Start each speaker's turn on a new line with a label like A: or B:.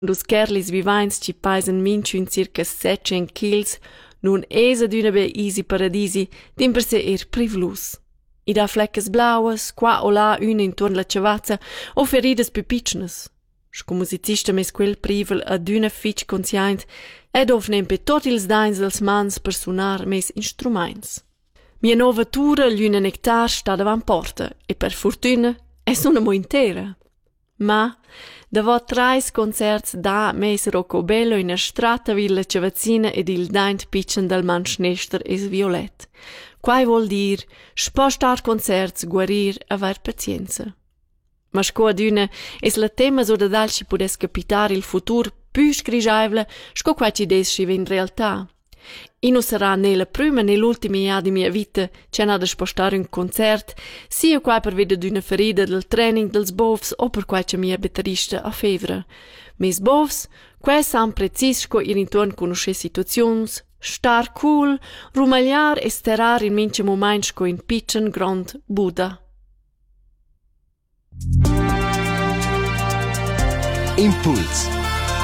A: Dus kerlis vivains ci paisan minchun circa 700 kg, nun esa d'una be easy paradisi, din per se privlus. I da fleccas blauas, qua o là una intorno la chavazza, o feridas più piccnas. Sco musicista mes quel privel ad una fitch conscient, ed offnem pe tot ils dains dels mans per sunar mes instruments. Mia nova tura l'una nectar sta davan porta, e per fortuna es una mo intera. Ma, davò 3 concerts da mes Roccobello in a strata villa Cavazzina ed il daint pitchen dal man Schnester es violet. Quai vuol dir, spostar concerts, guarir, aver pazienza. Ma sco ad una es la tema so da dal ci pudes capitar il futur più scrigiaivle, sco quai ci des scive in realtà. I non sarà né la prima né l'ultima ia di mia vita c'è da spostare un concert, sia quai per vedere d'una ferida del training dels bovs o per quai c'è mia batterista a fevra. Mes bovs, quai san precis sco ir intorn conosce situazions, star cool, rumagliar e sterar in mince moment sco in pitchen grand Buddha.
B: Impuls.